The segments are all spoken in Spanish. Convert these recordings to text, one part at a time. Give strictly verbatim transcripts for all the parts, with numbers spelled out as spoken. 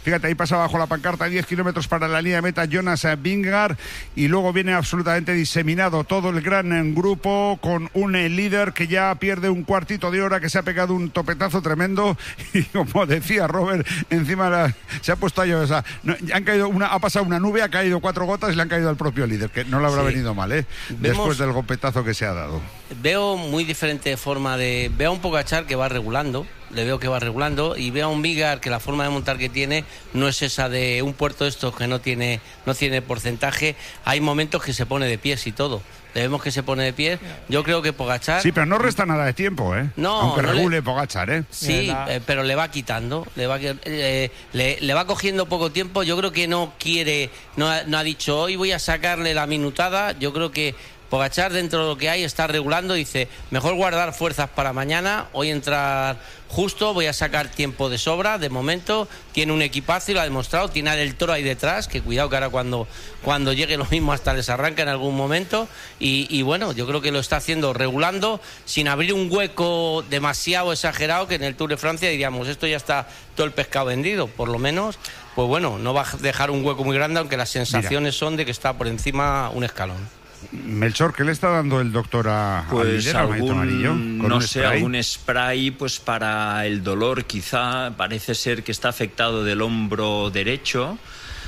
Fíjate, ahí pasa bajo la pancarta, diez kilómetros para la línea de meta Jonas Vingegaard, y luego viene absolutamente diseminado todo el gran grupo con un líder que ya pierde un cuartito de hora, que se ha pegado un topetazo tremendo y, como decía Robert, encima la, se ha puesto a llover. O sea, no, han caído una, ha pasado una nube, ha caído cuatro gotas y le han caído al propio líder, que no le habrá sí. venido mal, ¿eh? Vemos, después del golpetazo que se ha dado. Veo muy diferente forma de... Veo a un Pogačar que va regulando, le veo que va regulando, y veo a un Vingegaard que la forma de montar que tiene no es esa de un puerto de estos que no tiene, no tiene porcentaje. Hay momentos que se pone de pies y todo. Le vemos que se pone de pie. Yo creo que Pogačar... Sí, pero no resta nada de tiempo, ¿eh? No, aunque no regule le... Pogačar, ¿eh? Sí, eh, pero le va quitando, le va, eh, le, le va cogiendo poco tiempo. Yo creo que no quiere, no ha, no ha dicho hoy voy a sacarle la minutada. Yo creo que Pogačar, dentro de lo que hay, está regulando, dice, mejor guardar fuerzas para mañana, hoy entrar justo, voy a sacar tiempo de sobra, de momento, tiene un equipazo y lo ha demostrado, tiene a Del Toro ahí detrás, que cuidado que ahora cuando, cuando llegue lo mismo hasta les arranca en algún momento, y, y bueno, yo creo que lo está haciendo regulando, sin abrir un hueco demasiado exagerado, que en el Tour de Francia diríamos, esto ya está todo el pescado vendido, por lo menos, pues bueno, no va a dejar un hueco muy grande, aunque las sensaciones Mira. son de que está por encima un escalón. Melchor, ¿qué le está dando el doctor a, pues al líder, algún, amarillo? no sé, spray? algún spray pues para el dolor, quizá. Parece ser que está afectado del hombro derecho.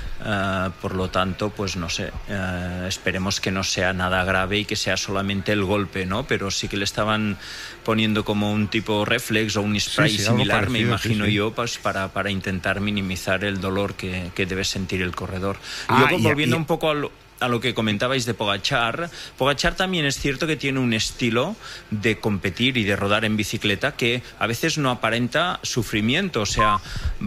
Uh, por lo tanto, pues no sé, uh, esperemos que no sea nada grave y que sea solamente el golpe, ¿no? Pero sí que le estaban poniendo como un tipo reflex o un spray sí, sí, similar, parecido, me imagino sí, sí. yo, pues para, para intentar minimizar el dolor que, que debe sentir el corredor. Ah, y luego, volviendo y, y... un poco al... a lo que comentabais de Pogačar, Pogačar también es cierto que tiene un estilo de competir y de rodar en bicicleta que a veces no aparenta sufrimiento, o sea,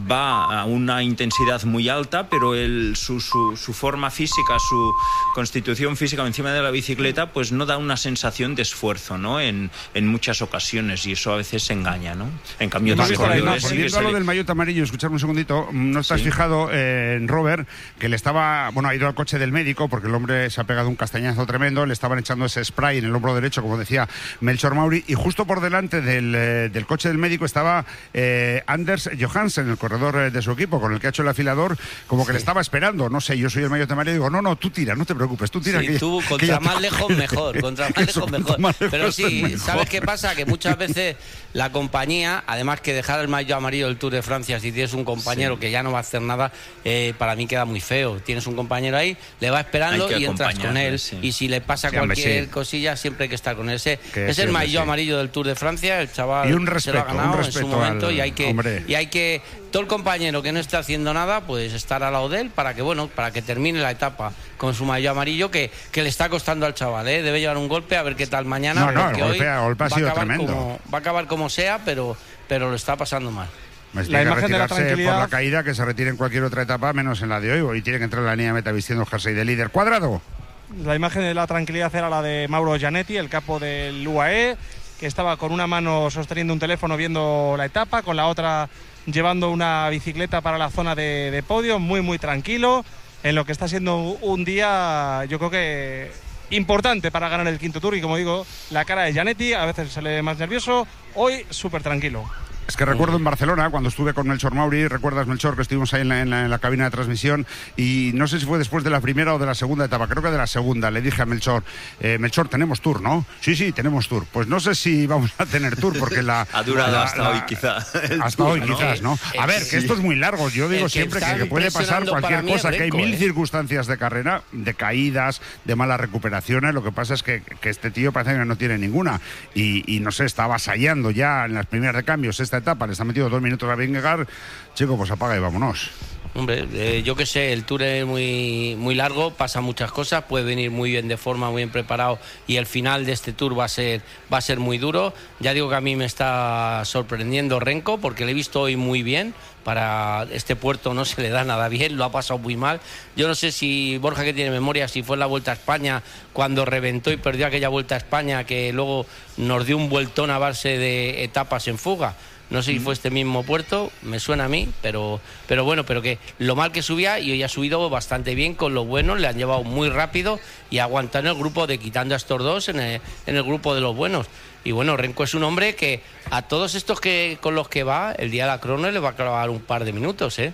va a una intensidad muy alta, pero el, su, su, su forma física, su constitución física encima de la bicicleta, pues no da una sensación de esfuerzo, ¿no? En, en muchas ocasiones, y eso a veces engaña, ¿no? En cambio, no, corredores, volviendo a lo del maillot amarillo, escuchadme un segundito, ¿no estás sí. fijado eh, en Robert, que le estaba, bueno, ha ido al coche del médico porque el hombre se ha pegado un castañazo tremendo, le estaban echando ese spray en el hombro derecho, como decía Melchor Mauri, y justo por delante del, eh, del coche del médico estaba eh, Anders Johansen, el corredor eh, de su equipo, con el que ha hecho el afilador, como que sí. le estaba esperando. No sé, yo soy el maillot amarillo y digo, no, no, tú tira, no te preocupes, tú tira. Sí, que, tú, que contra más lejos mejor, contra más lejos mejor. Más lejos Pero sí, mejor. ¿sabes qué pasa? Que muchas veces la compañía, además que dejar el maillot amarillo del Tour de Francia, si tienes un compañero sí. que ya no va a hacer nada, eh, para mí queda muy feo. Tienes un compañero ahí, le va esperando y entras con él. Sí. Y si le pasa sí, cualquier sí. cosilla, siempre hay que estar con él. Ese, es el maillot sí. amarillo del Tour de Francia, el chaval y un respeto, se lo ha ganado un respeto en su momento al... y hay que Hombre. y hay que todo el compañero que no esté haciendo nada, pues estar al lado de él para que bueno, para que termine la etapa con su maillot amarillo que, que le está costando al chaval, ¿eh? Debe llevar un golpe a ver qué tal mañana, no, no, porque el golpe, hoy el golpe ha va, sido a tremendo. Como, va a acabar como sea, pero, pero lo está pasando mal. Me la imagen que retirarse de la tranquilidad... por la caída, que se retire en cualquier otra etapa, menos en la de hoy, y tiene que entrar en la línea de meta vistiendo el jersey de líder. Cuadrado. La imagen de la tranquilidad era la de Mauro Gianetti, el capo del U A E, que estaba con una mano sosteniendo un teléfono viendo la etapa, con la otra llevando una bicicleta para la zona de, de podio, muy muy tranquilo, en lo que está siendo un día, yo creo que importante para ganar el quinto Tour, y como digo, la cara de Gianetti a veces se le ve más nervioso, hoy súper tranquilo. Es que recuerdo en Barcelona, cuando estuve con Melchor Mauri, recuerdas, Melchor, que estuvimos ahí en la, en, la, en la cabina de transmisión, y no sé si fue después de la primera o de la segunda etapa, creo que de la segunda, le dije a Melchor, eh, Melchor, tenemos tour, ¿no? Sí, sí, tenemos tour. Pues no sé si vamos a tener tour, porque la... ha durado la, hasta la, hoy, quizá. Hasta tour, hoy, ¿no? quizás, ¿no? A ver, que sí. esto es muy largo. Yo digo que siempre que, que puede pasar cualquier cosa, que hay mil eh. circunstancias de carrera, de caídas, de malas recuperaciones. Lo que pasa es que, que este tío parece que no tiene ninguna. Y, y no sé, está avasallando ya en las primeras de cambios esta etapa, le está metido dos minutos a Vingegaard, chico, pues apaga y vámonos. Hombre, eh, yo qué sé, el Tour es muy, muy largo, pasa muchas cosas, puede venir muy bien de forma, muy bien preparado, y el final de este Tour va a ser, va a ser muy duro. Ya digo que a mí me está sorprendiendo Renko, porque le he visto hoy muy bien. Para este puerto no se le da nada bien, lo ha pasado muy mal. Yo no sé si Borja, que tiene memoria, si fue en la Vuelta a España cuando reventó y perdió aquella Vuelta a España, que luego nos dio un vueltón a base de etapas en fuga. No sé si fue este mismo puerto, me suena a mí, pero, pero bueno, pero que lo mal que subía, y hoy ha subido bastante bien con lo bueno, le han llevado muy rápido y aguantando el grupo de quitando a estos dos en el, en el grupo de los buenos. Y bueno, Renko es un hombre que a todos estos que con los que va, el día de la crono le va a clavar un par de minutos, ¿eh?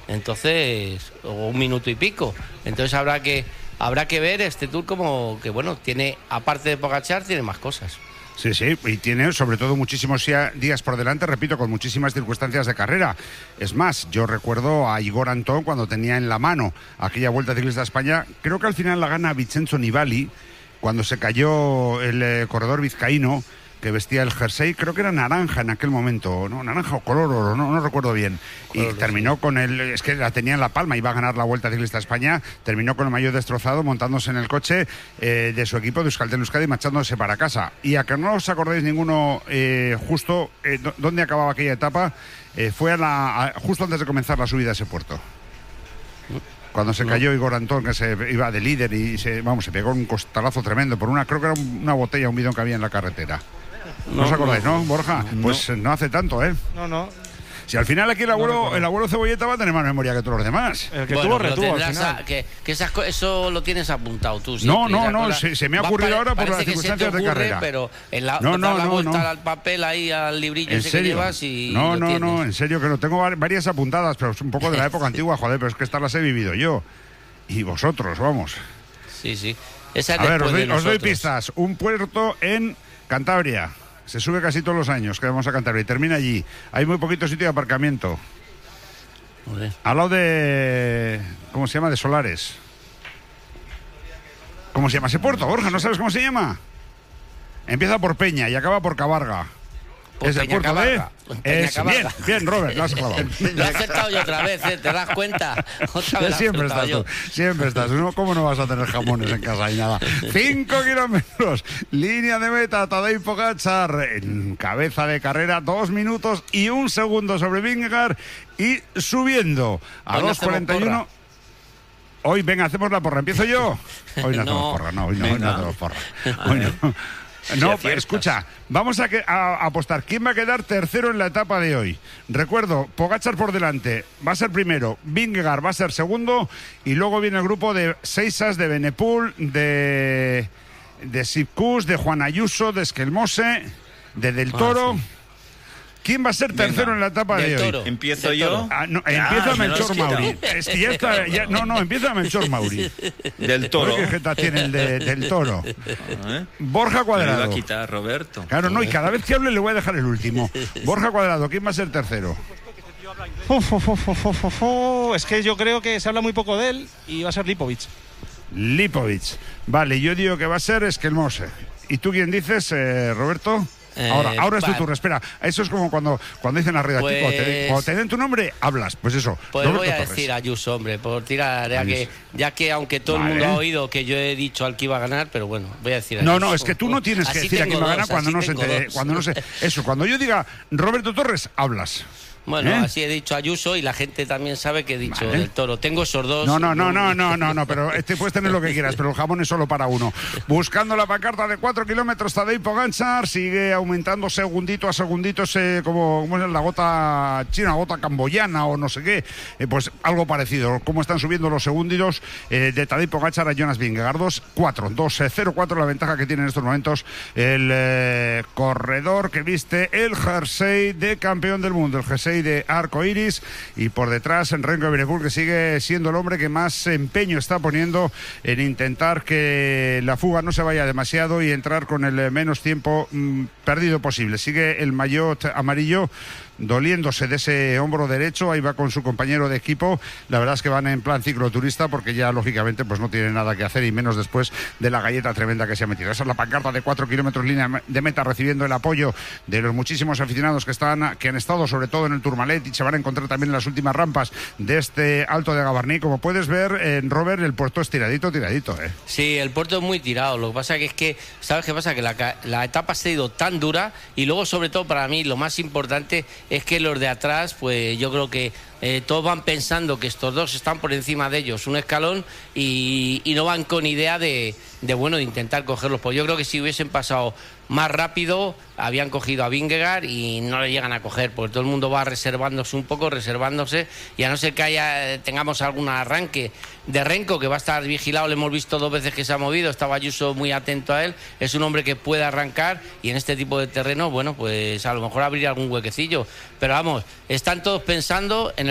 Entonces, o un minuto y pico. Entonces habrá que habrá que ver este Tour como que, bueno, tiene, aparte de Pogačar, tiene más cosas. Sí, sí, y tiene sobre todo muchísimos días por delante, repito, con muchísimas circunstancias de carrera. Es más, yo recuerdo a Igor Antón cuando tenía en la mano aquella Vuelta Ciclista a España, creo que al final la gana Vincenzo Nibali, cuando se cayó el eh, corredor vizcaíno, que vestía el jersey, creo que era naranja en aquel momento, ¿no? Naranja o color oro, no, no recuerdo bien. Y terminó con el, es que la tenía en la palma, iba a ganar la Vuelta Ciclista a España, terminó con el maillot destrozado, montándose en el coche eh, de su equipo de Euskaltel Euskadi y marchándose para casa. Y a que no os acordáis ninguno eh, justo eh, dónde acababa aquella etapa, eh, fue a la, a, justo antes de comenzar la subida a ese puerto. Cuando se cayó Igor Antón, que se iba de líder y se, vamos, se pegó un costalazo tremendo por una, creo que era una botella, un bidón que había en la carretera. ¿No, ¿No os acordáis, no, no Borja? No. Pues no hace tanto, ¿eh? No, no. Si al final aquí el abuelo, no el abuelo Cebolleta va a tener más memoria que todos los demás. El que bueno, tuvo retuvo al final. A, que, que esas, eso lo tienes apuntado tú. No, no, no, se, se me ha ocurrido ahora por las circunstancias ocurre, de carrera. Pero en la, no, no, la no, vuelta no. al papel ahí, al librillo ¿En ese serio? que llevas y No, lo no, tienes. no, en serio que no. Tengo varias apuntadas, pero es un poco de la época antigua, joder, pero es que estas las he vivido yo. Y vosotros, vamos. Sí, sí. Esa es a ver, os doy, de os doy pistas. Un puerto en Cantabria. Se sube casi todos los años que vamos a Cantabria y termina allí. Hay muy poquito sitio de aparcamiento. Joder. Al lado de... ¿Cómo se llama? De Solares. ¿Cómo se llama ese puerto, Borja? ¿No sabes cómo se llama? Empieza por Peña y acaba por Cabarga. Por es el Peña puerto Cabarga. de... Es... Bien, bien, Robert, lo has clavado. Lo he aceptado yo otra vez, ¿eh? ¿Te das cuenta? Otra vez Siempre estás yo. tú, siempre estás. ¿No? ¿Cómo no vas a tener jamones en casa y nada? Cinco kilómetros, línea de meta, Tadej Pogačar en cabeza de carrera, dos minutos y un segundo sobre Vingegaard y subiendo a dos cuarenta y uno. Hoy, venga, hacemos la porra. ¿Empiezo yo? Hoy no, no. hacemos porra, no, hoy no, hoy no hacemos porra. Hoy no. No, si escucha, vamos a, que, a, a apostar. ¿Quién va a quedar tercero en la etapa de hoy? Recuerdo, Pogačar por delante, va a ser primero, Vingegaard va a ser segundo y luego viene el grupo de Seisas, de Benepul, de, de Sipkus, de Juan Ayuso, de Esquelmose, de Del Toro. Ah, sí. ¿Quién va a ser tercero Venga, en la etapa de hoy? ¿Empiezo yo? Ah, no, empieza ah, Melchor Mauri. Es que ya está, ya, no, no, empieza Melchor Mauri. Del Toro. ¿Qué jeta tiene el de, del Toro? ¿Eh? Borja Cuadrado. Me lo va a quitar Roberto. Claro, no, y cada vez que hable le voy a dejar el último. Borja Cuadrado, ¿quién va a ser tercero? Uf, uf, uf, uf, uf, uf. Es que yo creo que se habla muy poco de él y va a ser Lipovic. Lipovic. Vale, yo digo que va a ser Esquelmose. ¿Y tú quién dices, eh, Roberto? Ahora, eh, ahora es tu turno, espera. Eso es como cuando, cuando dicen las redactivas, pues, cuando, te, cuando te den tu nombre, hablas. Pues eso. Pues Roberto voy a Torres. decir a Ayuso, hombre, por tirar, ya que, ya que aunque todo vale. el mundo ha oído que yo he dicho al que iba a ganar, pero bueno, voy a decir a No, Ayuso. no, es que tú no tienes que así decir a quién va a ganar cuando no, se te, cuando no se... Eso, cuando yo diga Roberto Torres, hablas. Bueno, ¿Eh? así he dicho Ayuso y la gente también sabe que he dicho vale. Del Toro. Tengo esos dos. No, no, no, no, no, no, no, pero este puedes tener lo que quieras, pero el jamón es solo para uno. Buscando la pancarta de cuatro kilómetros, Tadej Pogačar sigue aumentando segundito a segundito, ese, como, como es la gota china, gota camboyana o no sé qué, eh, pues algo parecido. Cómo están subiendo los segundos eh, de Tadej Pogačar a Jonas Vingegaard. dos cuatro, dos cero cuatro la ventaja que tiene en estos momentos el eh, corredor que viste el jersey de campeón del mundo, el jersey de arco iris. Y por detrás en Renko Evenepoel, que sigue siendo el hombre que más empeño está poniendo en intentar que la fuga no se vaya demasiado y entrar con el menos tiempo mmm, perdido posible. Sigue el maillot amarillo doliéndose de ese hombro derecho, ahí va con su compañero de equipo. La verdad es que van en plan cicloturista porque ya lógicamente pues no tiene nada que hacer y menos después de la galleta tremenda que se ha metido. Esa es la pancarta de cuatro kilómetros línea de meta, recibiendo el apoyo de los muchísimos aficionados que están, que han estado sobre todo en el Tourmalet y se van a encontrar también en las últimas rampas de este Alto de Gavarní. Como puedes ver, en Robert, el puerto es tiradito, tiradito, ¿eh? Sí, el puerto es muy tirado. Lo que pasa que es que, ¿sabes qué pasa? Que la, la etapa se ha ido tan dura y luego, sobre todo para mí, lo más importante es que los de atrás, pues yo creo que eh, todos van pensando que estos dos están por encima de ellos un escalón y, y no van con idea de, de, bueno, de intentar cogerlos. Pues yo creo que si hubiesen pasado más rápido, habían cogido a Vingegaard y no le llegan a coger, porque todo el mundo va reservándose un poco, reservándose, y a no ser que haya, tengamos algún arranque de Renko, que va a estar vigilado, le hemos visto dos veces que se ha movido, estaba Ayuso muy atento a él, es un hombre que puede arrancar, y en este tipo de terreno, bueno, pues a lo mejor abrir algún huequecillo, pero vamos, están todos pensando en el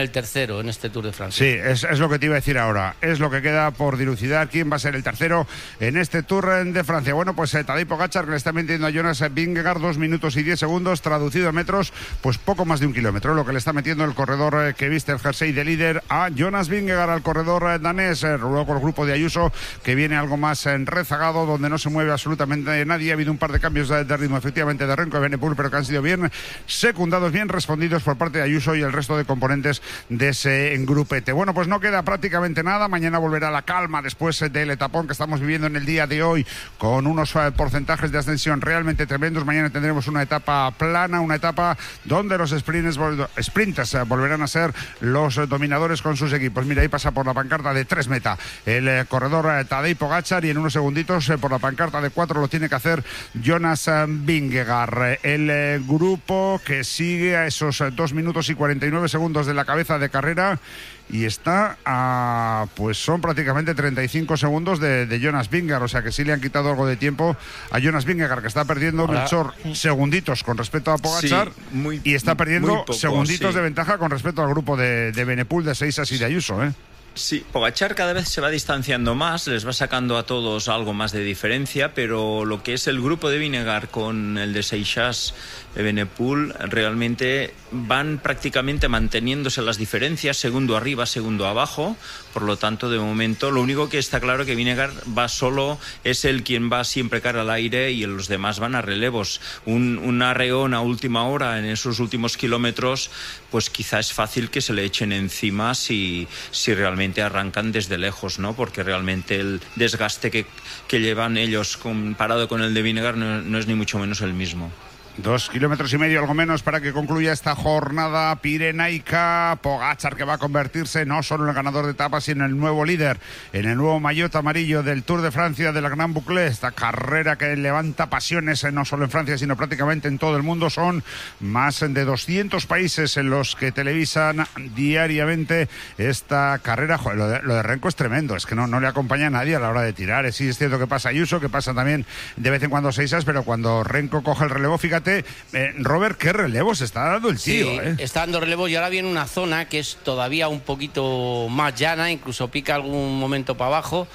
el tercero en este Tour de Francia. Sí, es, es lo que te iba a decir ahora. Es lo que queda por dilucidar quién va a ser el tercero en este Tour de Francia. Bueno, pues eh, Tadej Pogačar, que le está metiendo a Jonas Vingegaard dos minutos y diez segundos, traducido a metros, pues poco más de un kilómetro. Lo que le está metiendo el corredor eh, que viste el jersey de líder a Jonas Vingegaard, al corredor eh, danés. Eh, luego el grupo de Ayuso, que viene algo más eh, rezagado, donde no se mueve absolutamente nadie. Ha habido un par de cambios de, de ritmo, efectivamente, de Renko y Evenepoel, pero que han sido bien secundados, bien respondidos por parte de Ayuso y el resto de componentes de ese grupete. Bueno, pues no queda prácticamente nada. Mañana volverá la calma después del etapón que estamos viviendo en el día de hoy, con unos eh, porcentajes de ascensión realmente tremendos. Mañana tendremos una etapa plana, una etapa donde los sprinters, sprinters eh, volverán a ser los eh, dominadores con sus equipos. Mira, ahí pasa por la pancarta de tres meta el eh, corredor eh, Tadej Pogačar, y en unos segunditos eh, por la pancarta de cuatro lo tiene que hacer Jonas eh, Vingegaard. El eh, grupo que sigue a esos eh, dos minutos y cuarenta y nueve segundos de la cabeza de carrera, y está a, pues son prácticamente treinta y cinco segundos de, de Jonas Vingegaard, o sea que sí le han quitado algo de tiempo a Jonas Vingegaard, que está perdiendo Melchor segunditos con respecto a Pogačar, sí, muy, y está perdiendo poco, segunditos sí. de ventaja con respecto al grupo de, de Evenepoel, de Seixas y de Ayuso, ¿eh? Sí, Pogačar cada vez se va distanciando más, les va sacando a todos algo más de diferencia, pero lo que es el grupo de Vingegaard con el de Seixas, Evenepoel, realmente van prácticamente manteniéndose las diferencias, segundo arriba, segundo abajo. Por lo tanto, de momento, lo único que está claro que Vingegaard va solo, es él quien va siempre cara al aire y los demás van a relevos. Un, un arreón a última hora en esos últimos kilómetros, pues quizá es fácil que se le echen encima si, si realmente arrancan desde lejos, ¿no? Porque realmente el desgaste que, que llevan ellos comparado con el de Vingegaard no, no es ni mucho menos el mismo. Dos kilómetros y medio, algo menos, para que concluya esta jornada pirenaica. Pogačar, que va a convertirse no solo en el ganador de etapas, sino en el nuevo líder, en el nuevo maillot amarillo del Tour de Francia, de la Gran Boucle. Esta carrera que levanta pasiones no solo en Francia, sino prácticamente en todo el mundo. Son más de doscientos países en los que televisan diariamente esta carrera. Joder, lo de, lo de Renko es tremendo, es que no, no le acompaña a nadie a la hora de tirar. Sí, es cierto que pasa Ayuso, que pasa también de vez en cuando Seixas, pero cuando Renko coge el relevo, fíjate, Eh, Robert, qué relevo se está dando el tío. Sí, eh. está dando relevo, y ahora viene una zona que es todavía un poquito más llana, incluso pica algún momento para abajo,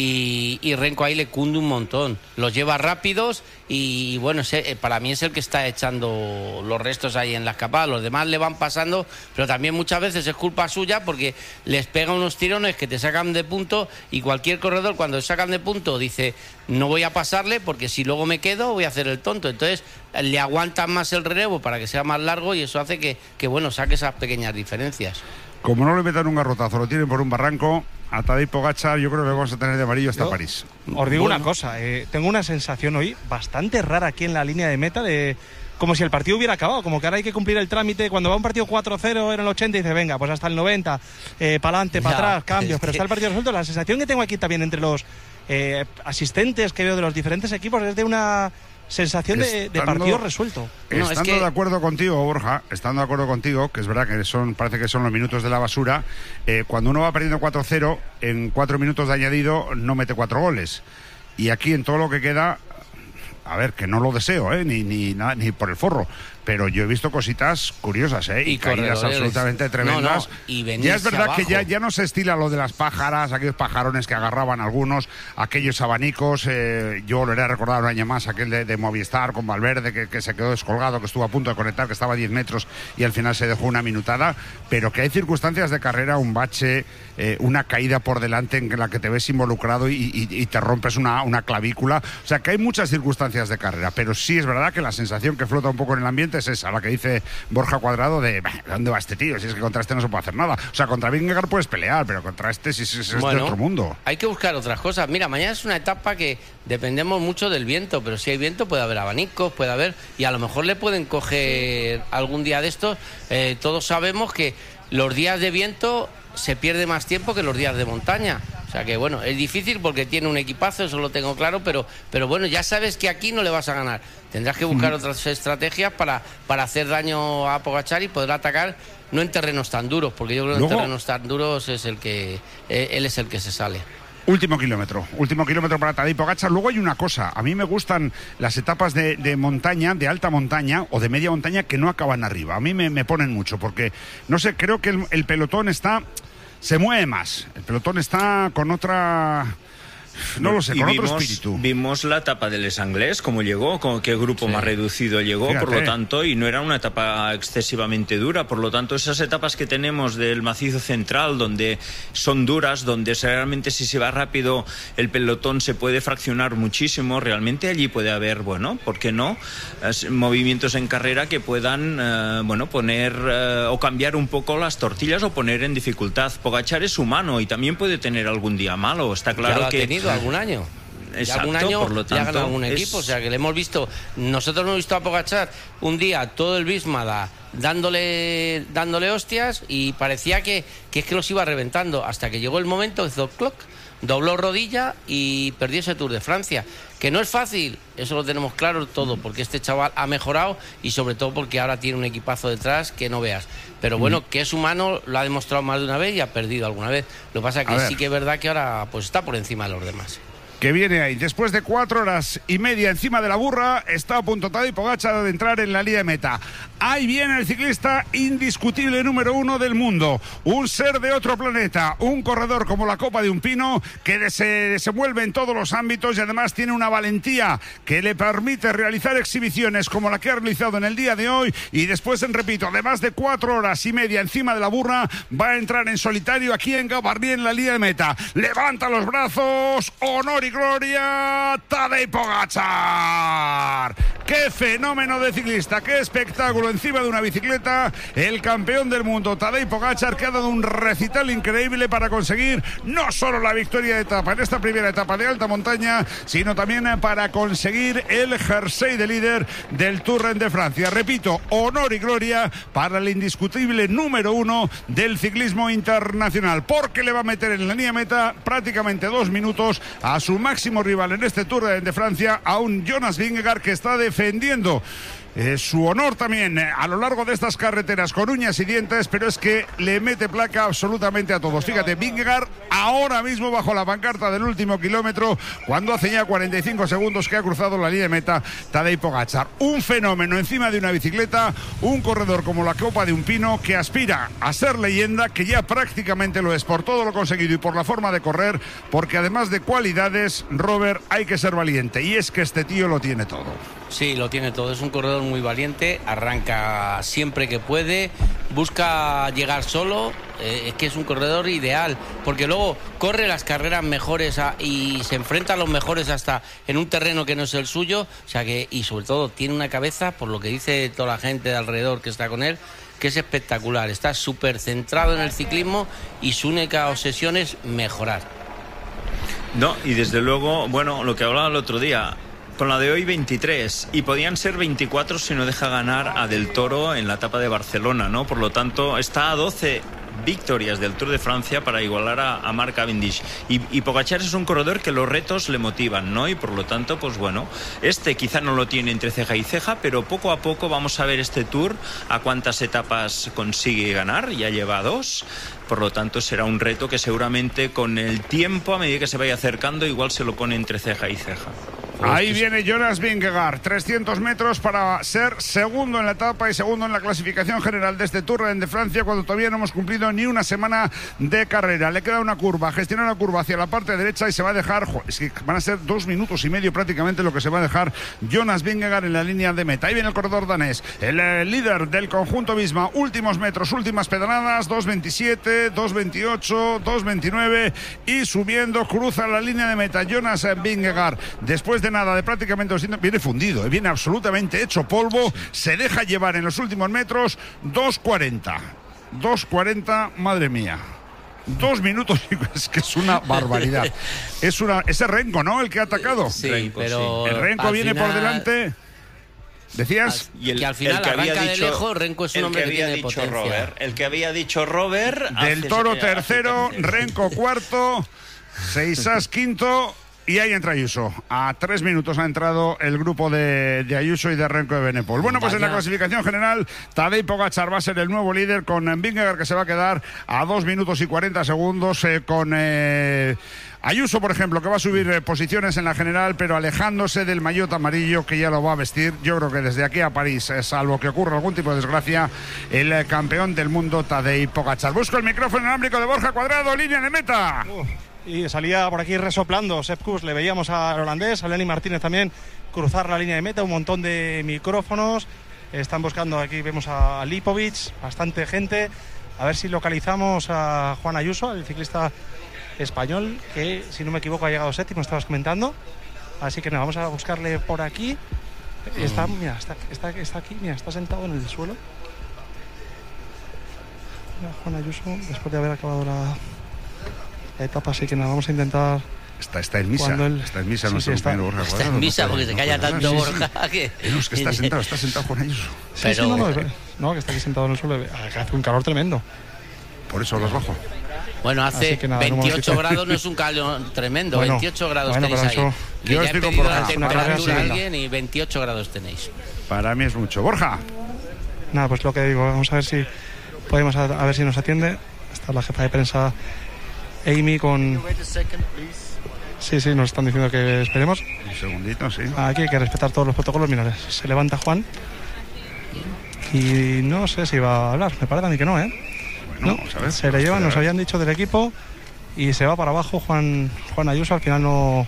y, y Renko ahí le cunde un montón. Los lleva rápidos y bueno, se, para mí es el que está echando los restos ahí en la escapada. Los demás le van pasando, pero también muchas veces es culpa suya porque les pega unos tirones que te sacan de punto, y cualquier corredor cuando sacan de punto dice no voy a pasarle porque si luego me quedo voy a hacer el tonto. Entonces le aguantan más el relevo para que sea más largo, y eso hace que, que bueno, saque esas pequeñas diferencias. Como no le metan un garrotazo, lo tienen por un barranco, a Tadej Pogačar yo creo que vamos a tener de amarillo hasta Yo, París. Os digo bueno. una cosa, eh, tengo una sensación hoy bastante rara aquí en la línea de meta, de como si el partido hubiera acabado, como que ahora hay que cumplir el trámite. Cuando va un partido cuatro cero en el ochenta y dice venga, pues hasta el noventa, eh, para adelante, para atrás, cambios, pero está el partido resuelto. La sensación que tengo aquí también entre los eh, asistentes que veo de los diferentes equipos es de una sensación de, estando, de partido resuelto. Estando no, es que... de acuerdo contigo, Borja, estando de acuerdo contigo, que es verdad que son, parece que son los minutos de la basura, eh, cuando uno va perdiendo cuatro cero, en cuatro minutos de añadido no mete cuatro goles. Y aquí en todo lo que queda, a ver, que no lo deseo, ¿eh? ni, ni, nada, ni por el forro, pero yo he visto cositas curiosas, ¿eh? Y, y caídas absolutamente tremendas. No, no, y ya es verdad abajo. que ya, ya no se estila lo de las pájaras, aquellos pajarones que agarraban algunos, aquellos abanicos. Eh, yo volveré a recordar un año más aquel de, de Movistar con Valverde, que, que se quedó descolgado, que estuvo a punto de conectar, que estaba a diez metros y al final se dejó una minutada. Pero que hay circunstancias de carrera, un bache, eh, una caída por delante en la que te ves involucrado y, y, y te rompes una, una clavícula. O sea, que hay muchas circunstancias de carrera, pero sí es verdad que la sensación que flota un poco en el ambiente es esa, la que dice Borja Cuadrado de ¿dónde va este tío? Si es que contra este no se puede hacer nada. O sea, contra Vingegaard puedes pelear, pero contra este sí, sí, sí, bueno, es de otro mundo. Hay que buscar otras cosas. Mira, mañana es una etapa que dependemos mucho del viento, pero si hay viento puede haber abanicos, puede haber, y a lo mejor le pueden coger algún día de estos. Eh, todos sabemos que los días de viento se pierde más tiempo que los días de montaña. O sea que bueno, es difícil porque tiene un equipazo, eso lo tengo claro, pero, pero bueno, ya sabes que aquí no le vas a ganar. Tendrás que buscar mm. otras estrategias para, para hacer daño a Pogačar y poder atacar, no en terrenos tan duros, porque yo creo que en terrenos tan duros es el que eh, él es el que se sale. Último kilómetro, último kilómetro para Tadej Pogačar. Luego hay una cosa, a mí me gustan las etapas de, de montaña, de alta montaña o de media montaña que no acaban arriba. A mí me, me ponen mucho porque, no sé, creo que el, el pelotón está, se mueve más. El pelotón está con otra... No lo sé, y con vimos, otro espíritu. Vimos la etapa del Les Anglais, cómo llegó, con qué grupo sí. más reducido llegó, Fíjate. por lo tanto, y no era una etapa excesivamente dura, por lo tanto, esas etapas que tenemos del macizo central, donde son duras, donde realmente si se va rápido el pelotón se puede fraccionar muchísimo, realmente allí puede haber, bueno, ¿por qué no? Es, movimientos en carrera que puedan, eh, bueno, poner eh, o cambiar un poco las tortillas o poner en dificultad. Pogačar es humano y también puede tener algún día malo, está claro que... algún año. Exacto, algún año por lo tanto, le ha ganado algún equipo, es... o sea que le hemos visto, nosotros hemos visto a Pogačar un día todo el Bismada dándole dándole hostias y parecía que, que es que los iba reventando hasta que llegó el momento, hizo clock, dobló rodilla y perdió ese Tour de Francia, que no es fácil, eso lo tenemos claro todo, porque este chaval ha mejorado y sobre todo porque ahora tiene un equipazo detrás que no veas. Pero bueno, mm. que es humano, lo ha demostrado más de una vez y ha perdido alguna vez. Lo que pasa es que sí que es verdad que ahora pues está por encima de los demás. Que viene ahí, después de cuatro horas y media encima de la burra, está a punto Tadej Pogačar de entrar en la línea de meta. Ahí viene el ciclista indiscutible número uno del mundo, un ser de otro planeta, un corredor como la copa de un pino que se desenvuelve en todos los ámbitos y además tiene una valentía que le permite realizar exhibiciones como la que ha realizado en el día de hoy y después, repito, de más de cuatro horas y media encima de la burra, va a entrar en solitario aquí en Gavarnie en la línea de meta. Levanta los brazos, honor y gloria, Tadej Pogačar. ¡Qué fenómeno de ciclista! ¡Qué espectáculo encima de una bicicleta! El campeón del mundo, Tadej Pogačar, que ha dado un recital increíble para conseguir no solo la victoria de etapa en esta primera etapa de alta montaña, sino también para conseguir el jersey de líder del Tour de Francia. Repito, honor y gloria para el indiscutible número uno del ciclismo internacional, porque le va a meter en la línea meta prácticamente dos minutos a su máximo rival en este Tour de Francia, a un Jonas Vingegaard que está defendiendo Eh, su honor también eh, a lo largo de estas carreteras con uñas y dientes, pero es que le mete placa absolutamente a todos. Fíjate, Vingegaard ahora mismo bajo la pancarta del último kilómetro, cuando hace ya cuarenta y cinco segundos que ha cruzado la línea de meta Tadej Pogačar. Un fenómeno encima de una bicicleta, un corredor como la copa de un pino que aspira a ser leyenda, que ya prácticamente lo es por todo lo conseguido y por la forma de correr, porque además de cualidades, Robert, hay que ser valiente, y es que este tío lo tiene todo. Sí, lo tiene todo, es un corredor muy valiente, arranca siempre que puede, busca llegar solo, eh, es que es un corredor ideal, porque luego corre las carreras mejores a, y se enfrenta a los mejores hasta en un terreno que no es el suyo, o sea que, y sobre todo tiene una cabeza, por lo que dice toda la gente de alrededor que está con él, que es espectacular, está súper centrado en el ciclismo y su única obsesión es mejorar. No, y desde luego, bueno, lo que hablaba el otro día, con la de hoy veintitrés, y podían ser veinticuatro si no deja ganar a Del Toro en la etapa de Barcelona, ¿no? Por lo tanto, está a doce victorias del Tour de Francia para igualar a, a Mark Cavendish, y, y Pogačar es un corredor que los retos le motivan, ¿no? Y por lo tanto, pues bueno, este quizá no lo tiene entre ceja y ceja, pero poco a poco vamos a ver este Tour a cuántas etapas consigue ganar, ya lleva dos. Por lo tanto, será un reto que seguramente con el tiempo, a medida que se vaya acercando, igual se lo pone entre ceja y ceja. Ahí viene Jonas Vingegaard, trescientos metros para ser segundo en la etapa y segundo en la clasificación general de este Tour de Francia, cuando todavía no hemos cumplido ni una semana de carrera. Le queda una curva, gestiona la curva hacia la parte derecha y se va a dejar, jo, es que van a ser dos minutos y medio prácticamente lo que se va a dejar Jonas Vingegaard en la línea de meta. Ahí viene el corredor danés, el eh, líder del conjunto Visma, últimos metros, últimas pedaladas, dos veintisiete, dos veintiocho, dos veintinueve y subiendo, cruza la línea de meta Jonas Vingegaard. Después de nada, de prácticamente doscientos, viene fundido, viene absolutamente hecho polvo, se deja llevar en los últimos metros, dos cuarenta, dos cuarenta, madre mía. Dos minutos, es que es una barbaridad. Es una, ese Renko, ¿no? El que ha atacado. Sí, Renko, pero el Renko viene final... por delante. Decías y el, que al final el que arranca había dicho, de lejos, Renko es un hombre que, que tiene potencia. Robert, el que había dicho Robert. Del Toro tercero, Renko cuarto, Seisas quinto. Y ahí entra Ayuso. A tres minutos ha entrado el grupo de, de Ayuso y de Renko Evenepoel. Bueno, pues Vaya. En la clasificación general, Tadej Pogačar va a ser el nuevo líder, con Vingegaard, que se va a quedar a dos minutos y cuarenta segundos, eh, con eh, Ayuso, por ejemplo, que va a subir eh, posiciones en la general, pero alejándose del maillot amarillo, que ya lo va a vestir. Yo creo que desde aquí a París, eh, salvo que ocurra algún tipo de desgracia, el eh, campeón del mundo, Tadej Pogačar. Busco el micrófono inalámbrico de Borja Cuadrado, línea de meta. Uh. Y salía por aquí resoplando Sepp Kuss, le veíamos al holandés, a Lenny Martínez también cruzar la línea de meta, un montón de micrófonos, están buscando, aquí vemos a Lipovic, bastante gente, a ver si localizamos a Juan Ayuso, el ciclista español, que si no me equivoco ha llegado séptimo, estabas comentando, así que nada, vamos a buscarle por aquí, está, mira, está, está, está aquí, mira, está sentado en el suelo, mira, Juan Ayuso, después de haber acabado la... la etapa, así que nada, vamos a intentar. Está, está en misa. Él... Está en misa, sí, nuestro sí, compañero Borja. Está en misa, no porque se calla tanto sí, Borja. Sí. Que... No, es que está sentado, está sentado Juan Ayuso. Sí, Pero... sí, no, no, no, que está aquí sentado en el suelo. Que hace un calor tremendo. Por eso los bajo. Bueno, hace nada, veintiocho grados, no es un calor tremendo. Bueno, veintiocho grados bueno, tenéis ahí. Eso... Que Yo ya estoy he pedido con la temperatura a alguien y veintiocho grados tenéis. Para mí es mucho. Borja. Nada, pues lo que digo, vamos a ver si podemos a, a ver si nos atiende. Está la jefa de prensa Amy con... Sí, sí, nos están diciendo que esperemos. Un segundito, sí. Aquí hay que respetar todos los protocolos. Mira, se levanta Juan. Y no sé si va a hablar. Me parece a mí que no, ¿eh? Bueno, no, vamos a ver. Se le llevan, nos habían dicho del equipo. Y se va para abajo Juan, Juan Ayuso. Al final no...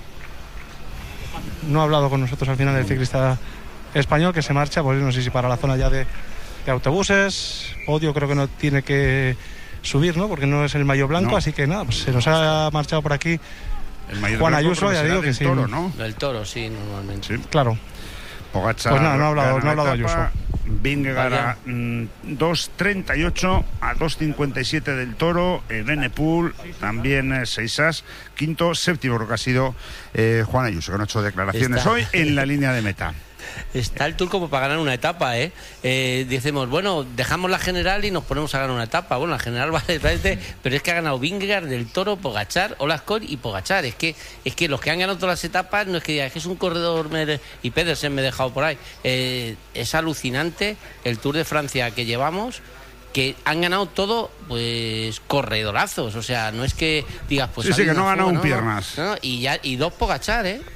No ha hablado con nosotros al final el ciclista español, que se marcha. Pues no sé si para la zona ya de, de autobuses. Podio creo que no tiene que... subir, ¿no? Porque no es el maillot blanco, no. Así que nada, pues se nos ha marchado por aquí el Juan Ayuso, ya digo que sí. Toro, ¿no? Del Toro, sí, normalmente. Sí. Claro. Pogačar, pues nada, no ha hablado, no ha hablado Ayuso. Vingegaard a mm, dos treinta y ocho, a dos cincuenta y siete del Toro, Evenepoel también eh, Seisas, quinto, séptimo creo que ha sido eh, Juan Ayuso, que no ha hecho declaraciones Está. hoy en la línea de meta. Está el Tour como para ganar una etapa, ¿eh? ¿eh? Decimos, bueno, dejamos la general y nos ponemos a ganar una etapa. Bueno, la general vale, pero es que ha ganado Vingegaard, del Toro, Pogačar, Olascoy y Pogačar. Es que, es que los que han ganado todas las etapas, no es que diga, es que es un corredor, me, y Pedersen me he dejado por ahí. Eh, es alucinante el Tour de Francia que llevamos, que han ganado todo, pues, corredorazos. O sea, no es que digas, pues... Sí, sí, que no han ganado un no, piernas. No, no, y, ya, y dos Pogačar, ¿eh?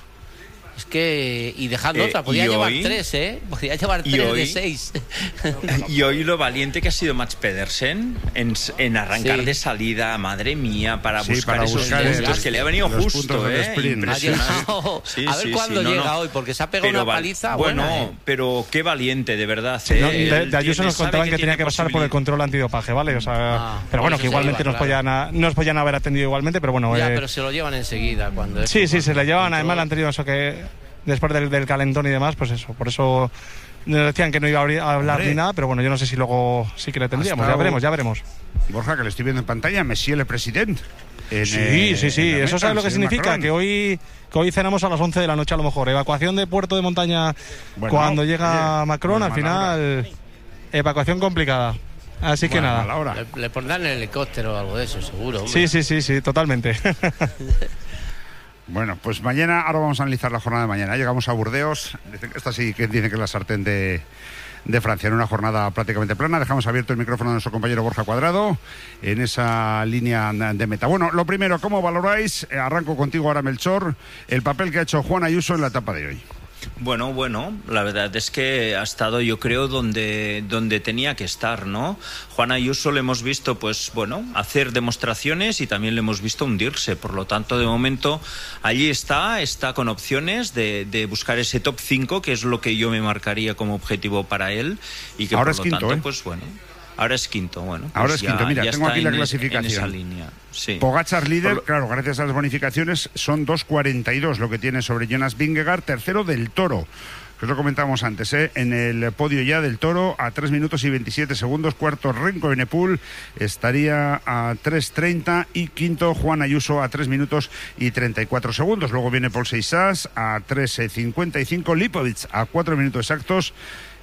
Es que... Y dejando eh, otra, podía llevar hoy, tres, ¿eh? Podía llevar tres hoy, de seis. Y hoy lo valiente que ha sido Mats Pedersen en, en arrancar sí. de salida, madre mía, para sí, buscar para esos buscar puntos, el, que le ha venido justo, ¿eh? Impresionante. Sí, a ver sí, cuándo sí, llega no, no. hoy, porque se ha pegado pero, una paliza. Bueno, buena, ¿eh? Pero qué valiente, de verdad. Sí, ¿eh? no, de, de Ayuso nos contaban que, que tenía que pasar por el control antidopaje, ¿vale? O sea, ah, pero bueno, que igualmente nos podían nos podían haber atendido igualmente, pero bueno... Ya, pero se lo llevan enseguida cuando... Sí, sí, se le llevan, además le han tenido eso que... Después del, del calentón y demás, pues eso, por eso nos decían que no iba a hablar Hombre. ni nada, pero bueno, yo no sé si luego sí que le tendríamos, ya veremos, ya veremos. Borja, que le estoy viendo en pantalla, Monsieur le President. En, sí, eh, sí, sí, eso sabe lo que significa, Macron. que hoy que hoy cenamos a las once de la noche a lo mejor, evacuación de puerto de montaña bueno, cuando llega oye, Macron, al final, evacuación complicada. Así bueno, que nada. Le, le pondrán el helicóptero o algo de eso, seguro. Hombre. Sí, sí, sí, sí, totalmente. Bueno, pues mañana, ahora vamos a analizar la jornada de mañana. Llegamos a Burdeos, esta sí que dicen que es la sartén de, de Francia, en una jornada prácticamente plana. Dejamos abierto el micrófono de nuestro compañero Borja Cuadrado en esa línea de meta. Bueno, lo primero, ¿cómo valoráis? Arranco contigo ahora, Melchor, el papel que ha hecho Juan Ayuso en la etapa de hoy. Bueno, bueno, la verdad es que ha estado, yo creo, donde, donde tenía que estar, ¿no? Juan Ayuso le hemos visto, pues, bueno, hacer demostraciones y también le hemos visto hundirse. Por lo tanto, de momento, allí está, está con opciones de, de buscar ese top cinco, que es lo que yo me marcaría como objetivo para él. Y que, ahora por es lo quinto, tanto, ¿eh? pues, bueno... Ahora es quinto, bueno. Pues ahora es ya, quinto, mira, tengo aquí la clasificación. En esa línea, sí. Pogačar líder, lo... claro, gracias a las bonificaciones, son dos cuarenta y dos lo que tiene sobre Jonas Vingegaard, tercero del Toro. Que os lo comentábamos antes, ¿eh? En el podio ya del Toro, a tres minutos y veintisiete segundos. Cuarto, Renko Evenepoel, estaría a tres treinta. Y quinto, Juan Ayuso, a tres minutos y treinta y cuatro segundos. Luego viene Paul Seisas, a tres cincuenta y cinco. Lipovic, a cuatro minutos exactos.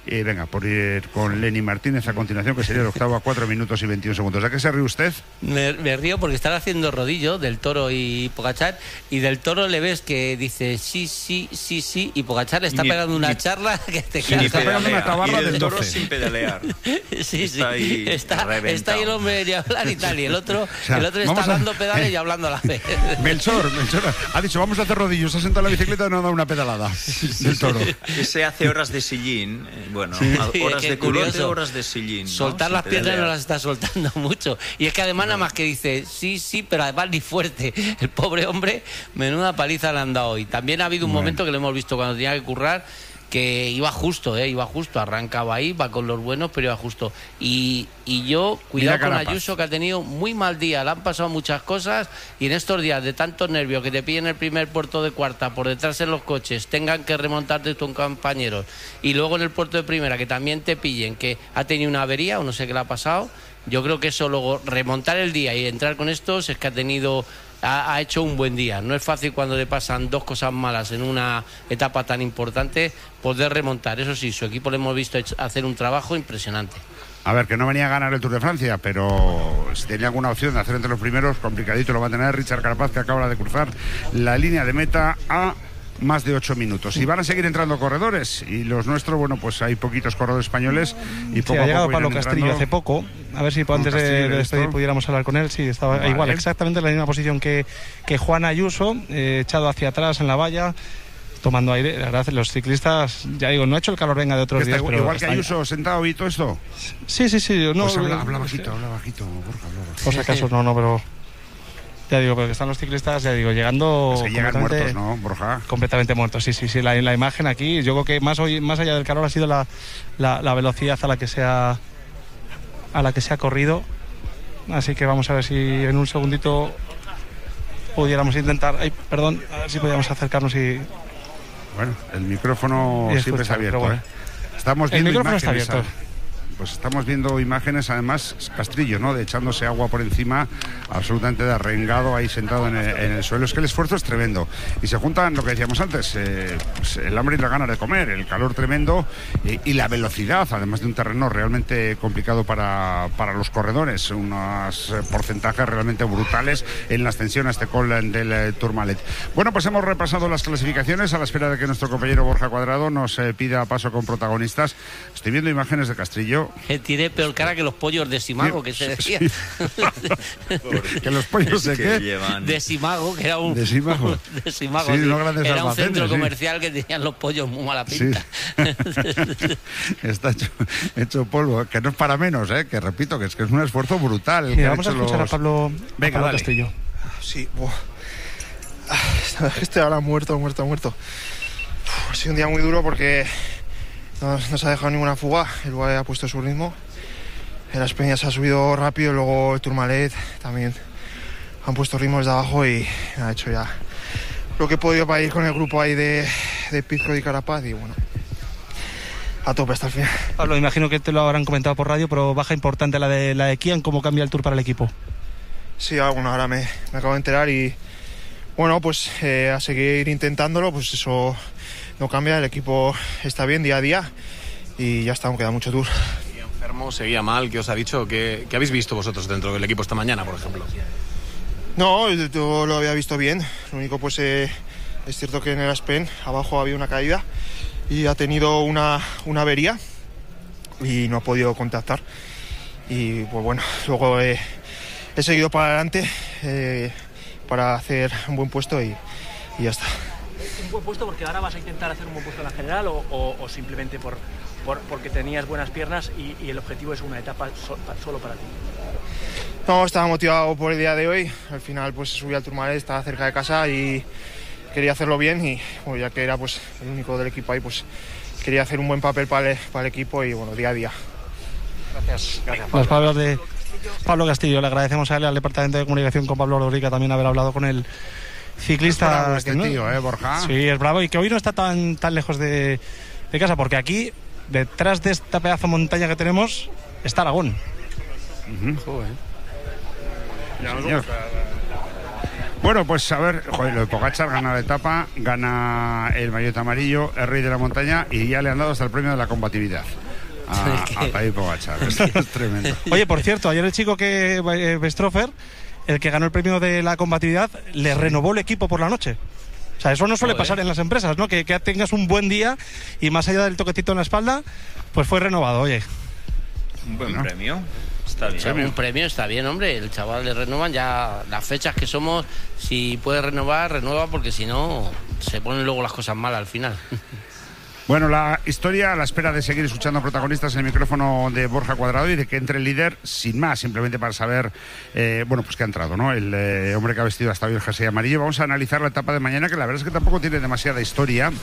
Y venga, por ir con Lenny Martínez a continuación, que sería el octavo a cuatro minutos y veintiún segundos. ¿A qué se ríe usted? Me, me río porque están haciendo rodillo del Toro y Pogačar, y del Toro le ves que dice sí, sí, sí, sí, y Pogačar le está Ni, pegando una ni, charla que te sí, está pegando una tabarra y del del Toro doce. sin pedalear. Sí, sí, Está ahí está, está ahí el hombre de hablar y tal, y el otro, o sea, el otro está a... dando pedales y hablando a la vez. Melchor, Melchor ha dicho, vamos a hacer rodillos, se ha sentado en la bicicleta y no ha dado una pedalada del Toro. Ese hace horas de sillín, eh, bueno, Sí, horas es de curioso. culote, horas de sillín, ¿no? Soltar Sin las piernas pedalear. no las está soltando mucho. Y es que además no. nada más que dice sí, sí, pero además ni fuerte. El pobre hombre, menuda paliza le han dado hoy. También ha habido un bueno. momento que lo hemos visto cuando tenía que currar, que iba justo, ¿eh? iba justo, arrancaba ahí, va con los buenos, pero iba justo. Y, y yo, cuidado con Ayuso, que ha tenido muy mal día, le han pasado muchas cosas, y en estos días de tantos nervios, que te pillen el primer puerto de cuarta, por detrás en los coches, tengan que remontarte tus compañeros, y luego en el puerto de primera, que también te pillen, que ha tenido una avería, o no sé qué le ha pasado. Yo creo que eso luego, remontar el día y entrar con estos, es que ha tenido... Ha, ha hecho un buen día. No es fácil cuando le pasan dos cosas malas en una etapa tan importante poder remontar. Eso sí, su equipo le hemos visto hacer un trabajo impresionante. A ver, que no venía a ganar el Tour de Francia, pero si tenía alguna opción de hacer entre los primeros, complicadito lo va a tener Richard Carapaz, que acaba de cruzar la línea de meta a más de ocho minutos. Y van a seguir entrando corredores, y los nuestros, bueno, pues hay poquitos corredores españoles y poco sí, ha a llegado poco Pablo Castillo entrando... hace poco, a ver si antes de, de despedir pudiéramos hablar con él. Sí, estaba vale. igual, exactamente en la misma posición que, que Juan Ayuso, eh, echado hacia atrás en la valla, tomando aire. La verdad, los ciclistas, ya digo, no ha hecho el calor venga de otros días, pero igual que Ayuso ahí. Sentado y todo esto. Sí, sí, sí. No, pues habla, habla bajito, habla bajito, Borja, habla bajito. Por si acaso, no, no, pero... Ya digo, pero que están los ciclistas, ya digo, llegando... Se llegan muertos, ¿no, Borja? Completamente muertos, sí, sí, sí. La, la imagen aquí, yo creo que más hoy, más allá del calor ha sido la, la, la velocidad a la que se ha a la que se ha corrido. Así que vamos a ver si en un segundito pudiéramos intentar... Ay, perdón, a ver si podíamos acercarnos y... Bueno, el micrófono y siempre está abierto, bueno. ¿eh? Estamos viendo el micrófono imágenes, está abierto. Pues estamos viendo imágenes, además, Castrillo, ¿no? De echándose agua por encima, absolutamente de arrengado, ahí sentado en el, en el suelo. Es que el esfuerzo es tremendo. Y se juntan lo que decíamos antes, eh, pues el hambre y las ganas de comer, el calor tremendo y, y la velocidad, además de un terreno realmente complicado para, para los corredores. Unos porcentajes realmente brutales en la ascensión a este col del eh, Tourmalet. Bueno, pues hemos repasado las clasificaciones a la espera de que nuestro compañero Borja Cuadrado nos eh, pida paso con protagonistas. Estoy viendo imágenes de Castrillo. Que tiene peor cara que los pollos de Simago, que se decía. Sí. ¿Que los pollos de qué? Llevan... De Simago, que era un... De Simago. De Simago, sí, sí. No grandes era un centro sí. comercial que tenían los pollos muy mala pinta. Sí. Está hecho, hecho polvo, que no es para menos, ¿eh? Que repito, que es que es un esfuerzo brutal. Sí, que vamos a escuchar los... a Pablo, Venga, a Pablo dale. Castillo. Sí, buah. Estoy ahora muerto, muerto, muerto. Uf, ha sido un día muy duro porque no, no se ha dejado ninguna fuga. El U A E ha puesto su ritmo. Las Peñas se ha subido rápido, luego el Tourmalet también han puesto ritmos de abajo y me ha hecho ya lo que he podido para ir con el grupo ahí de, de Pizco y Carapaz y bueno, a tope hasta el final. Pablo, imagino que te lo habrán comentado por radio, pero baja importante la de la de Kian, ¿cómo cambia el Tour para el equipo? Sí, bueno, ahora me, me acabo de enterar y bueno, pues eh, a seguir intentándolo, pues eso no cambia, el equipo está bien día a día y ya está, aún queda mucho Tour. Enfermo, seguía mal, ¿qué os ha dicho? ¿Qué, ¿Qué habéis visto vosotros dentro del equipo esta mañana, por ejemplo? No, yo lo había visto bien. Lo único, pues eh, es cierto que en el Aspen abajo había una caída y ha tenido una, una avería y no ha podido contactar. Y pues bueno, luego eh, he seguido para adelante eh, para hacer un buen puesto y, y ya está. ¿Un buen puesto porque ahora vas a intentar hacer un buen puesto en la general o, o, o simplemente por, por, porque tenías buenas piernas y, y el objetivo es una etapa so, solo para ti? No, estaba motivado por el día de hoy. Al final pues subí al Tourmalet, estaba cerca de casa y quería hacerlo bien y bueno, ya que era pues el único del equipo ahí, pues quería hacer un buen papel para el, para el equipo y bueno, día a día. Gracias. Gracias, Pablo. Las palabras de Pablo Castillo. Le agradecemos a él, al Departamento de Comunicación con Pablo Rodríguez, también haber hablado con el ciclista. Es bravo este ¿no? tío, ¿eh, Borja? Sí, es bravo y que hoy no está tan, tan lejos de, de casa, porque aquí, detrás de esta pedazo de montaña que tenemos, está Aragón. Uh-huh. Joder. Señor. Bueno, pues a ver, joder, lo de Pogačar gana la etapa, gana el maillot amarillo, el rey de la montaña, y ya le han dado hasta el premio de la combatividad a, a Tadej Pogačar. Esto es tremendo. Oye, por cierto, ayer el chico que eh, Bestrofer, el que ganó el premio de la combatividad, le renovó el equipo por la noche. O sea, eso no suele pasar en las empresas, ¿no? Que, que tengas un buen día y más allá del toquetito en la espalda, pues fue renovado, oye. Un buen ¿no? premio. Está bien. O sea, un premio está bien, hombre. El chaval le renovan ya las fechas que somos. Si puede renovar, renueva, porque si no, se ponen luego las cosas mal al final. Bueno, la historia a la espera de seguir escuchando a protagonistas en el micrófono de Borja Cuadrado y de que entre el líder, sin más, simplemente para saber, eh, bueno, pues que ha entrado, ¿no? El eh, hombre que ha vestido hasta hoy el jersey amarillo. Vamos a analizar la etapa de mañana, que la verdad es que tampoco tiene demasiada historia.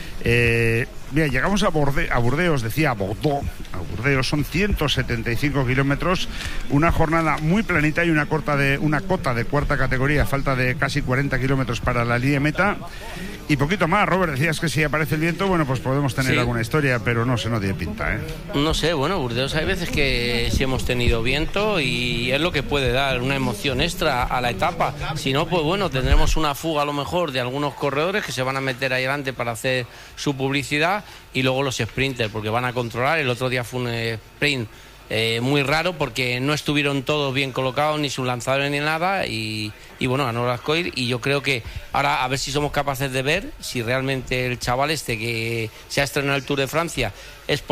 Eh, mira, llegamos a, Borde a Burdeos, decía a Bordeaux, a Burdeos, son ciento setenta y cinco kilómetros, una jornada muy planita y una, corta de, una cota de cuarta categoría, falta de casi cuarenta kilómetros para la línea de meta. Y poquito más, Robert, decías que si aparece el viento, bueno, pues podemos tener sí. alguna historia, pero no sé, no tiene pinta, ¿eh? No sé, bueno, Burdeos hay veces que sí hemos tenido viento y es lo que puede dar una emoción extra a la etapa. Si no, pues bueno, tendremos una fuga a lo mejor de algunos corredores que se van a meter ahí adelante para hacer su publicidad y luego los sprinters, porque van a controlar. El otro día fue un sprint Eh, muy raro porque no estuvieron todos bien colocados, ni sus lanzadores ni nada, y, y bueno, ganó Gascoigne. Y yo creo que ahora a ver si somos capaces de ver si realmente el chaval este que se ha estrenado el Tour de Francia es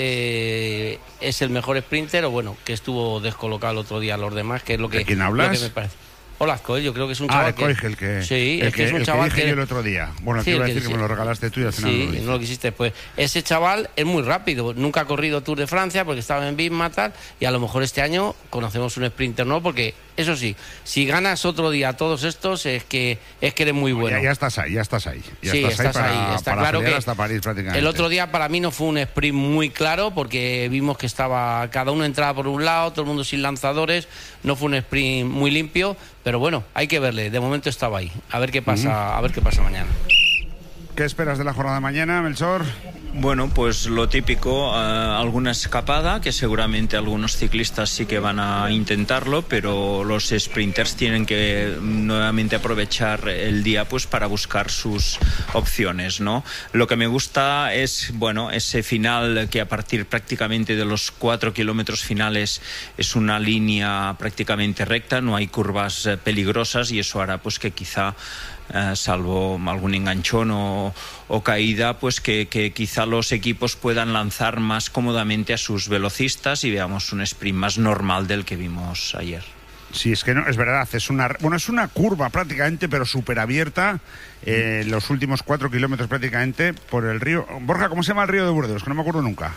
porque es el mejor sprinter o bueno, que estuvo descolocado el otro día a los demás, que es lo que, ¿de quién hablas? Lo que me parece. Hola, Coy, yo creo que es un chaval. Ah, de Coy, el que. Sí, el es que, que es un el chaval que dije que. yo el otro día. Bueno, sí, te iba a que, decir que sí. me lo regalaste tú y al final sí, no lo hice. no lo quisiste. Pues ese chaval es muy rápido. Nunca ha corrido Tour de Francia porque estaba en Bisma tal. Y a lo mejor este año conocemos un sprinter, ¿no? Porque eso sí, si ganas otro día a todos estos es que es que eres muy bueno. Ya, ya estás ahí, ya estás ahí. Ya sí, estás, estás ahí. ahí. Para, Está para claro que hasta París, prácticamente. El otro día para mí no fue un sprint muy claro porque vimos que estaba cada uno entraba por un lado, todo el mundo sin lanzadores. No fue un sprint muy limpio, pero bueno, hay que verle. De momento estaba ahí. A ver qué pasa, uh-huh. a ver qué pasa mañana. ¿Qué esperas de la jornada de mañana, Melchor? Bueno, pues lo típico, uh, alguna escapada, que seguramente algunos ciclistas sí que van a intentarlo, pero los sprinters tienen que nuevamente aprovechar el día pues para buscar sus opciones, ¿no? Lo que me gusta es, bueno, ese final que a partir prácticamente de los cuatro kilómetros finales es una línea prácticamente recta, no hay curvas eh, peligrosas y eso hará pues que quizá Uh, salvo algún enganchón o, o caída, pues que, que quizá los equipos puedan lanzar más cómodamente a sus velocistas y veamos un sprint más normal del que vimos ayer. Sí, es que no, es verdad, es una, bueno, es una curva prácticamente, pero súper abierta, eh, mm. los últimos cuatro kilómetros prácticamente por el río. Borja, ¿cómo se llama el río de Burdeos? Que no me acuerdo nunca.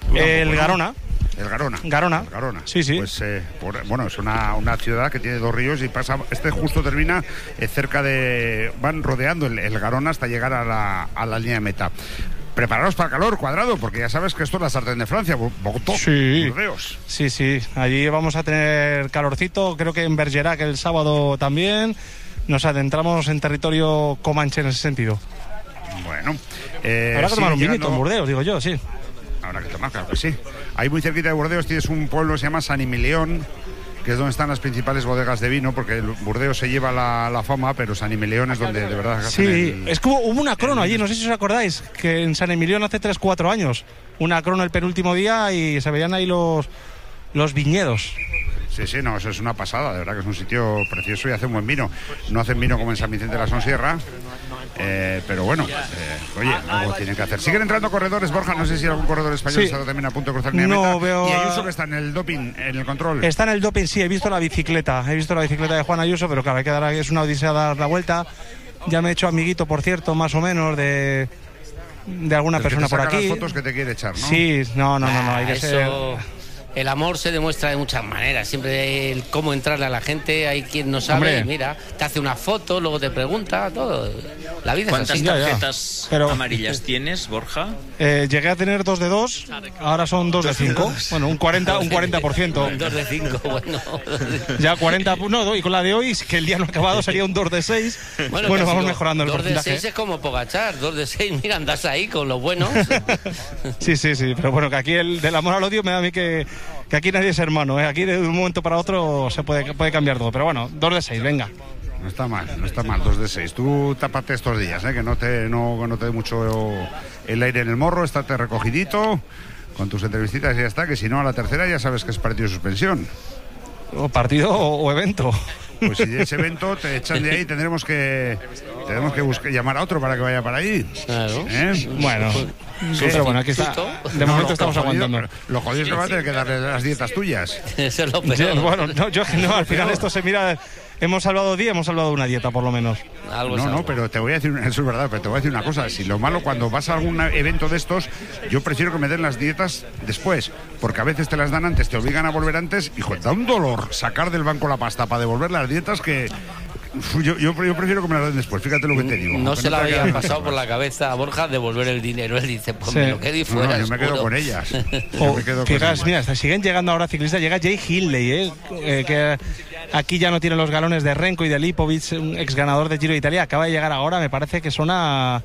El Garona. El Garona. Garona. El Garona. Sí, sí. Pues, eh, por, bueno, es una, una ciudad que tiene dos ríos y pasa, este justo termina eh, cerca de, van rodeando el, el Garona hasta llegar a la, a la línea de meta. Prepararos para el calor, Cuadrado, porque ya sabes que esto es la sartén de Francia, Bogotá, sí. Burdeos. Sí, sí, allí vamos a tener calorcito, creo que en Bergerac el sábado también. Nos adentramos en territorio comanche en ese sentido. Bueno. Eh, Habrá que tomar un llegando... vinito en Burdeos, digo yo, sí. Habrá que tomar, claro que sí. Ahí muy cerquita de Burdeos tienes un pueblo que se llama San Emilión, que es donde están las principales bodegas de vino, porque Burdeos se lleva la, la fama, pero San Emilión es donde de verdad... Sí, el, es como hubo una crono el... allí, no sé si os acordáis, que en San Emilión hace tres cuatro años, una crono el penúltimo día y se veían ahí los, los viñedos. Sí, sí, no, eso es una pasada, de verdad que es un sitio precioso y hace un buen vino. No hacen vino como en San Vicente de la Sonsierra, eh, pero bueno, eh, oye, algo tienen que hacer. Siguen entrando corredores, Borja, no sé si algún corredor español sí. está también a punto de cruzar la no meta. veo Y Ayuso que está en el doping, en el control. Está en el doping, sí, he visto la bicicleta, he visto la bicicleta de Juan Ayuso, pero claro, hay que dar, es una odisea dar la vuelta. Ya me he hecho amiguito, por cierto, más o menos, de, de alguna el persona que te por saca aquí. Las fotos que te quiere echar, ¿no? Sí, no, no, no, no, hay que Eso... ser... El amor se demuestra de muchas maneras. Siempre el cómo entrarle a la gente. Hay quien no sabe. Mira, te hace una foto, luego te pregunta, todo. La vida es así. ¿Cuántas tarjetas ya, ya. Pero, amarillas tienes, Borja? Eh, llegué a tener dos de dos, ahora son dos de cinco. Bueno, un cuarenta, un cuarenta por ciento. Dos de cinco, bueno. Ya cuarenta, no, y con la de hoy, que el día no ha acabado, sería un dos de seis. Bueno, bueno vamos mejorando el porcentaje. Dos de seis es como Pogačar, dos de seis, mira, andas ahí con los buenos. Sí, sí, sí, pero bueno, que aquí el del amor al odio me da a mí que, que aquí nadie es hermano, ¿eh? Aquí de un momento para otro se puede, puede cambiar todo, pero bueno, dos de seis, venga. no está mal, no está mal, dos de seis. Tú tápate estos días, ¿eh? que no te, no, no te dé mucho el aire en el morro, estate recogidito con tus entrevistitas y ya está, que si no a la tercera ya sabes que es partido de suspensión. O partido o, o evento. Pues si de ese evento te echan de ahí, tendremos que tendremos que buscar, llamar a otro para que vaya para ahí. Claro. ¿Eh? Bueno, sí, pero bueno, aquí está. De No, momento lo, estamos lo jodido, aguantando. Lo jodido es que va a tener que darle las dietas tuyas. Eso es lo Yo, peor. bueno, no, yo no, al final esto se mira. Hemos salvado día, hemos salvado una dieta por lo menos. Algo es No, algo. no, pero te voy a decir, eso es verdad, pero te voy a decir una cosa. Si lo malo, cuando vas a algún evento de estos, yo prefiero que me den las dietas después, porque a veces te las dan antes, te obligan a volver antes, y joder, da un dolor sacar del banco la pasta para devolver las dietas que... Yo, yo, yo prefiero que me las den después, fíjate lo que te digo. No Que se le te había quedas- pasado por la cabeza a Borja devolver el dinero. Él dice, pues Sí. me lo quedé No, fuera. no, yo me quedo seguro. con ellas. Yo O, me quedo con fijas, ellas. mira, hasta siguen llegando ahora ciclistas. Llega Jay Hindley, ¿eh? Eh, que aquí ya no tiene los galones de Renko y de Lipovic, un ex ganador de Giro de Italia. Acaba de llegar ahora, me parece que son a,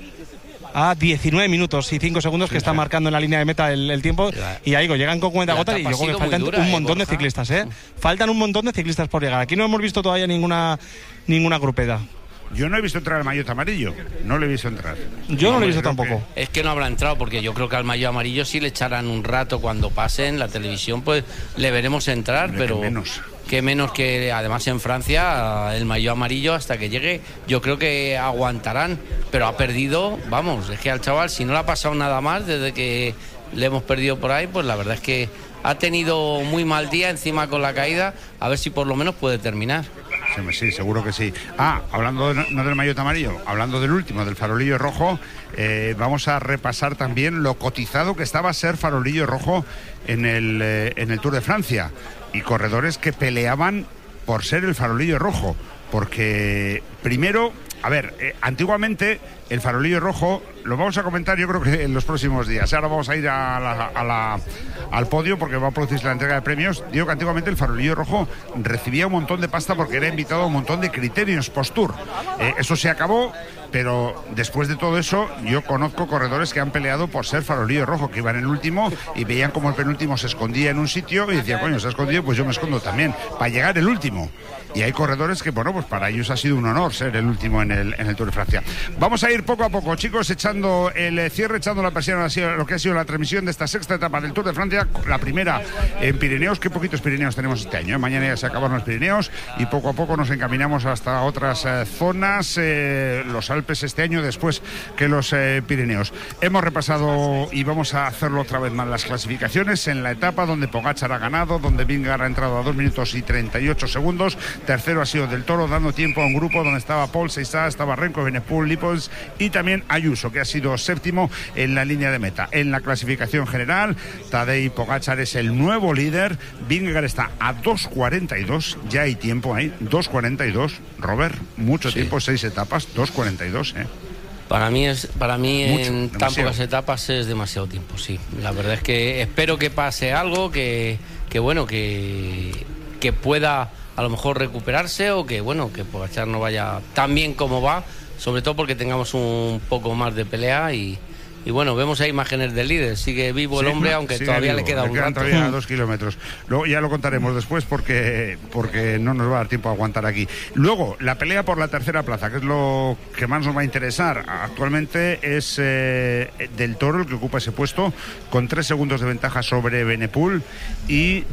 a diecinueve minutos y cinco segundos que está marcando en la línea de meta el, el tiempo. Y ahí digo, llegan con cuenta La gota y etapa yo ha creo que sido muy faltan dura, un ¿eh, montón de Borja? ciclistas, ¿eh? Faltan un montón de ciclistas por llegar. Aquí no hemos visto todavía ninguna, ninguna grupeta. Yo no he visto entrar al maillot amarillo, no lo he visto entrar. Yo no lo he visto creo tampoco. que- Es que no habrá entrado, porque yo creo que al maillot amarillo sí le echarán un rato cuando pase en la televisión, pues le veremos entrar, Hombre, pero que menos. que menos que además en Francia el maillot amarillo hasta que llegue, yo creo que aguantarán, pero ha perdido, vamos, es que al chaval si no le ha pasado nada más desde que le hemos perdido por ahí, pues la verdad es que ha tenido muy mal día encima con la caída, a ver si por lo menos puede terminar. Sí, sí, seguro que sí. Ah, hablando de, no del maillot amarillo, hablando del último, del farolillo rojo, eh, vamos a repasar también lo cotizado que estaba ser farolillo rojo en el, eh, en el Tour de Francia. Y corredores que peleaban por ser el farolillo rojo. Porque, primero, a ver, eh, antiguamente el farolillo rojo, lo vamos a comentar yo creo que en los próximos días. Ahora vamos a ir a la, a la, al podio porque va a producirse la entrega de premios. Digo que antiguamente el farolillo rojo recibía un montón de pasta porque era invitado a un montón de criterios post-tour. Eh, eso se acabó, pero después de todo eso yo conozco corredores que han peleado por ser farolillo rojo, que iban en el último y veían como el penúltimo se escondía en un sitio y decían, coño, se ha escondido, pues yo me escondo también, para llegar el último. Y hay corredores que, bueno, pues para ellos ha sido un honor ser el último en el, en el Tour de Francia. Vamos a ir poco a poco, chicos, echando el cierre, echando la persiana a lo que ha sido la transmisión de esta sexta etapa del Tour de Francia, la primera en Pirineos. Qué poquitos Pirineos tenemos este año, ¿eh? Mañana ya se acaban los Pirineos y poco a poco nos encaminamos hasta otras eh, zonas, eh, los Alpes este año, después que los eh, Pirineos. Hemos repasado y vamos a hacerlo otra vez más las clasificaciones en la etapa donde Pogačar ha ganado, donde Vingegaard ha entrado a dos minutos y treinta y ocho segundos. Tercero ha sido Del Toro, dando tiempo a un grupo donde estaba Paul Seissá, estaba Renko, Benepul, Lipovic y también Ayuso, que ha sido séptimo en la línea de meta. En la clasificación general, Tadej Pogačar es el nuevo líder. Vingegaard está a dos cuarenta y dos, ya hay tiempo ahí, dos cuarenta y dos. Robert, mucho Sí. tiempo, seis etapas, dos cuarenta y dos, ¿eh? Para mí es para mí Mucho, en tan demasiado. pocas etapas es demasiado tiempo, sí. La verdad es que espero que pase algo, que, que bueno, que, que pueda a lo mejor recuperarse o que bueno, que Pogačar no vaya tan bien como va, sobre todo porque tengamos un poco más de pelea y, y bueno, vemos ahí imágenes del líder, sigue vivo el Sí, hombre, no, aunque sigue todavía vivo, le queda un quedan rato. todavía dos kilómetros. Luego ya lo contaremos después porque, porque no nos va a dar tiempo a aguantar aquí. Luego, la pelea por la tercera plaza, que es lo que más nos va a interesar. Actualmente es eh, Del Toro el que ocupa ese puesto con tres segundos de ventaja sobre Benepul y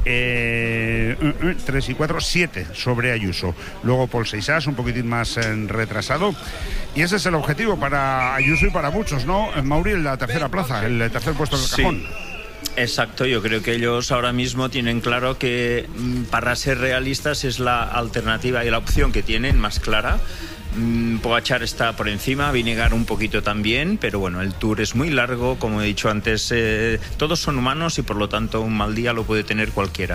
eh, uh, uh, tres y cuatro, siete sobre Ayuso. Luego Paul Seissá un poquitín más eh, retrasado. Y ese es el objetivo para Ayuso y para muchos, ¿no? Mauri, la tercera plaza, el tercer puesto en el Sí. cajón. Exacto, yo creo que ellos ahora mismo tienen claro que mm, para ser realistas es la alternativa y la opción que tienen más clara. Mm, Pogačar está por encima, Vingegaard un poquito también, pero bueno, el Tour es muy largo, como he dicho antes, eh, todos son humanos y por lo tanto un mal día lo puede tener cualquiera.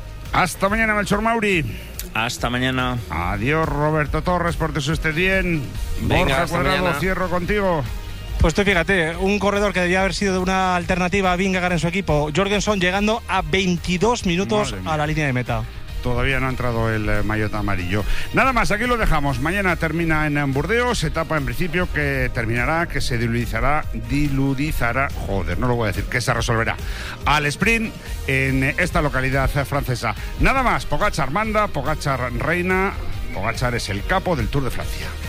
Hasta mañana, Melchor Mauri. Hasta mañana. Adiós, Roberto Torres, por eso estés bien. Venga, Borja hasta Cuadrado, mañana. cierro contigo. Pues tú fíjate, un corredor que debía haber sido de una alternativa a Vingegaard en su equipo, Jorgensen, llegando a veintidós minutos Madre mía. a la línea de meta. Todavía no ha entrado el eh, maillot amarillo. Nada más, aquí lo dejamos. Mañana termina en Burdeos, etapa en principio que terminará, que se diludizará, diludizará, joder, no lo voy a decir, que se resolverá al sprint en esta localidad francesa. Nada más, Pogačar manda, Pogačar reina. Pogačar es el capo del Tour de Francia.